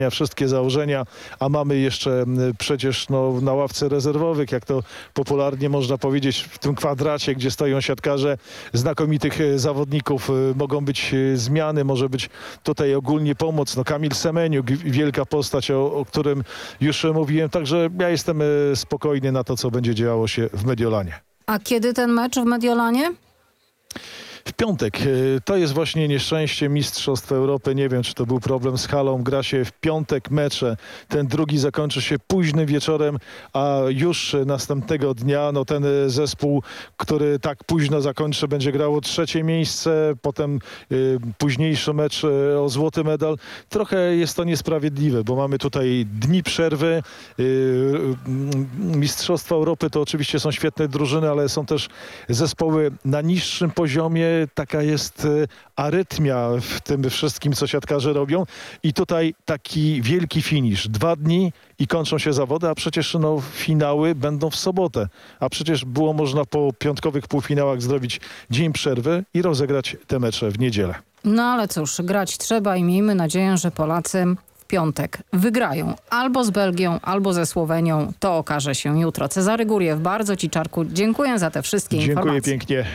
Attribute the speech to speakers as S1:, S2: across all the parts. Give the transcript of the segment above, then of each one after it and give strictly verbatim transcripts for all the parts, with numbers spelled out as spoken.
S1: wszystkie założenia, a mamy jeszcze przecież no, na ławce rezerwowych, jak to popularnie można powiedzieć, w tym kwadracie, gdzie stoją siatkarze znakomitych zawodników, mogą być zmiany, może być tutaj ogólnie pomoc. No, Kamil Semeniuk, wielka postać, o, o którym już mówiłem, także ja jestem spokojny na to, co będzie działo się w Mediolanie.
S2: A kiedy ten mecz w Mediolanie?
S1: W piątek. To jest właśnie nieszczęście Mistrzostw Europy. Nie wiem, czy to był problem z halą. Gra się w piątek mecze. Ten drugi zakończy się późnym wieczorem, a już następnego dnia no ten zespół, który tak późno zakończy, będzie grało trzecie miejsce. Potem y, późniejszy mecz y, o złoty medal. Trochę jest to niesprawiedliwe, bo mamy tutaj dni przerwy. Y, y, Mistrzostwa Europy to oczywiście są świetne drużyny, ale są też zespoły na niższym poziomie. Taka jest arytmia w tym wszystkim, co siatkarze robią. I tutaj taki wielki finisz. Dwa dni i kończą się zawody, a przecież no, finały będą w sobotę. A przecież było można po piątkowych półfinałach zrobić dzień przerwy i rozegrać te mecze w niedzielę.
S2: No ale cóż, grać trzeba i miejmy nadzieję, że Polacy w piątek wygrają albo z Belgią, albo ze Słowenią. To okaże się jutro. Cezary Góriew, bardzo Ci, Czarku, dziękuję za te wszystkie
S1: Dziękuję
S2: informacje.
S1: Dziękuję pięknie.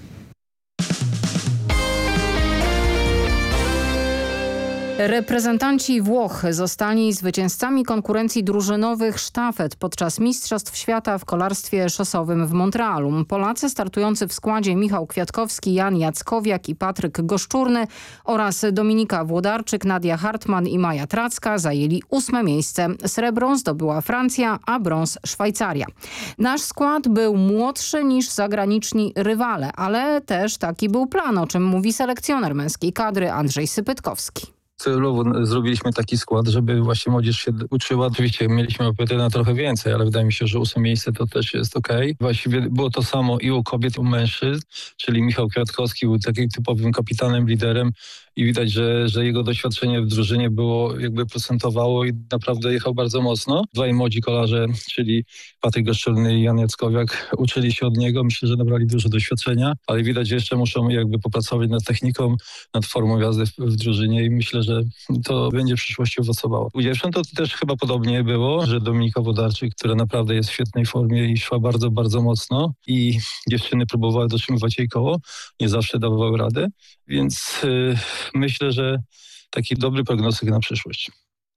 S2: Reprezentanci Włoch zostali zwycięzcami konkurencji drużynowych sztafet podczas Mistrzostw Świata w kolarstwie szosowym w Montrealu. Polacy startujący w składzie Michał Kwiatkowski, Jan Jackowiak i Patryk Goszczurny oraz Dominika Włodarczyk, Nadia Hartmann i Maja Tracka zajęli ósme miejsce. Srebro zdobyła Francja, a brąz Szwajcaria. Nasz skład był młodszy niż zagraniczni rywale, ale też taki był plan, o czym mówi selekcjoner męskiej kadry Andrzej Sypytkowski.
S3: Celowo zrobiliśmy taki skład, żeby właśnie młodzież się uczyła. Oczywiście mieliśmy ofertę na trochę więcej, ale wydaje mi się, że ósme miejsce to też jest okej. Właściwie było to samo i u kobiet, i u mężczyzn, czyli Michał Kwiatkowski był takim typowym kapitanem, liderem i widać, że, że jego doświadczenie w drużynie było jakby procentowało i naprawdę jechał bardzo mocno. Dwaj młodzi kolarze, czyli Patryk Goszczurny i Jan Jackowiak, uczyli się od niego. Myślę, że nabrali dużo doświadczenia, ale widać, że jeszcze muszą jakby popracować nad techniką, nad formą jazdy w, w drużynie i myślę, że to będzie w przyszłości owocowało. U dziewczyn to też chyba podobnie było, że Dominika Włodarczyk, która naprawdę jest w świetnej formie i szła bardzo, bardzo mocno i dziewczyny próbowały dotrzymywać jej koło, nie zawsze dawały radę, więc yy, myślę, że taki dobry prognostyk na przyszłość.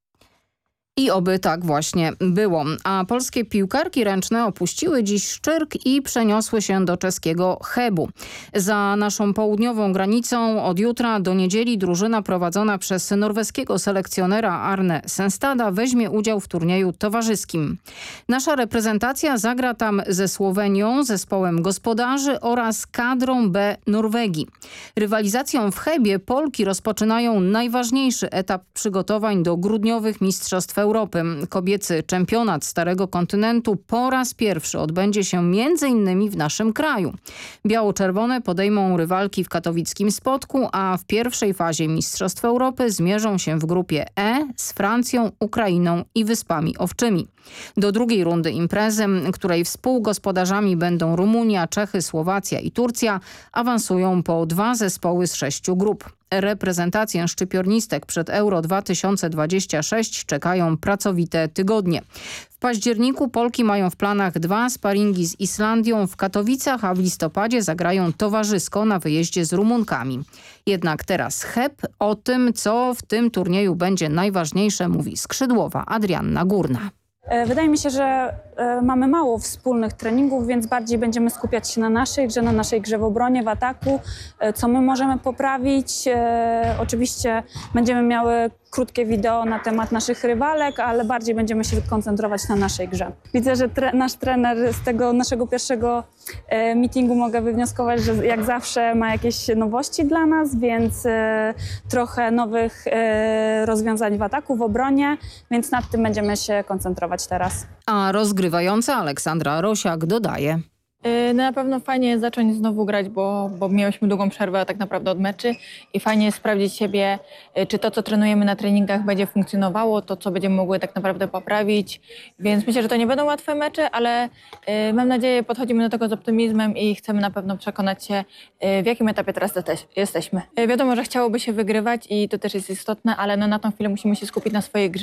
S2: I oby tak właśnie było. A polskie piłkarki ręczne opuściły dziś Szczyrk i przeniosły się do czeskiego Chebu. Za naszą południową granicą od jutra do niedzieli drużyna prowadzona przez norweskiego selekcjonera Arne Senstada weźmie udział w turnieju towarzyskim. Nasza reprezentacja zagra tam ze Słowenią, zespołem gospodarzy oraz kadrą B Norwegii. Rywalizacją w Chebie Polki rozpoczynają najważniejszy etap przygotowań do grudniowych mistrzostw Europy. Kobiecy czempionat Starego Kontynentu po raz pierwszy odbędzie się między innymi w naszym kraju. Biało-czerwone podejmą rywalki w katowickim Spodku, a w pierwszej fazie Mistrzostw Europy zmierzą się w grupie E z Francją, Ukrainą i Wyspami Owczymi. Do drugiej rundy imprezy, której współgospodarzami będą Rumunia, Czechy, Słowacja i Turcja, awansują po dwa zespoły z sześciu grup. Reprezentację szczypiornistek przed Euro dwa tysiące dwadzieścia sześć czekają pracowite tygodnie. W październiku Polki mają w planach dwa sparingi z Islandią w Katowicach, a w listopadzie zagrają towarzysko na wyjeździe z Rumunkami. Jednak teraz Cheb. O tym, co w tym turnieju będzie najważniejsze, mówi skrzydłowa Adrianna Górna.
S4: Wydaje mi się, że mamy mało wspólnych treningów, więc bardziej będziemy skupiać się na naszej grze, na naszej grze w obronie, w ataku, co my możemy poprawić. Oczywiście będziemy miały krótkie wideo na temat naszych rywalek, ale bardziej będziemy się koncentrować na naszej grze. Widzę, że tre- nasz trener z tego naszego pierwszego e, meetingu mogę wywnioskować, że jak zawsze ma jakieś nowości dla nas, więc e, trochę nowych e, rozwiązań w ataku, w obronie, więc nad tym będziemy się koncentrować teraz.
S2: A rozgrywająca Aleksandra Rosiak dodaje.
S5: Yy, No na pewno fajnie jest zacząć znowu grać, bo, bo miałyśmy długą przerwę tak naprawdę od meczy i fajnie jest sprawdzić siebie, yy, czy to, co trenujemy na treningach będzie funkcjonowało, to, co będziemy mogły tak naprawdę poprawić. Więc myślę, że to nie będą łatwe mecze, ale yy, mam nadzieję, podchodzimy do tego z optymizmem i chcemy na pewno przekonać się, yy, w jakim etapie teraz jesteś- jesteśmy. Yy, wiadomo, że chciałoby się wygrywać i to też jest istotne, ale no na tą chwilę musimy się skupić na swojej grze.